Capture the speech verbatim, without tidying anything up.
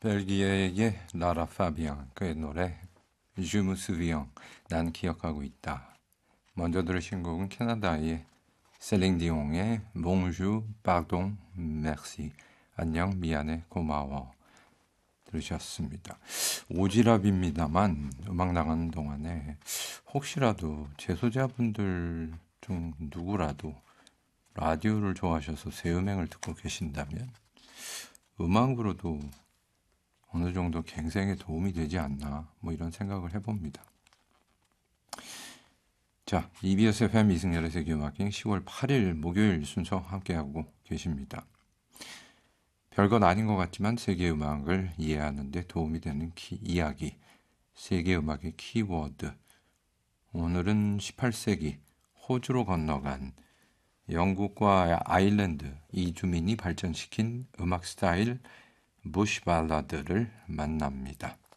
벨기에의 라라 파비앙의 노래 Je me souviens, 난 기억하고 있다. 먼저 들으신 곡은 캐나다의 셀링 디옹의 Bonjour, Pardon, Merci, 안녕, 미안해, 고마워 들으셨습니다. 오지랖입니다만 음악 나가는 동안에 혹시라도 제소자분들 중 누구라도 라디오를 좋아하셔서 새 음악을 듣고 계신다면 음악으로도 어느 정도 갱생에 도움이 되지 않나 뭐 이런 생각을 해봅니다. 자, 이비에스 에프엠 이승열의 세계음악행 시월 팔일 목요일 순서 함께하고 계십니다. 별건 아닌 것 같지만 세계음악을 이해하는 데 도움이 되는 키, 이야기, 세계음악의 키워드. 오늘은 십팔 세기 호주로 건너간 영국과 아일랜드 이주민이 발전시킨 음악 스타일 부시 발라드를 만납니다.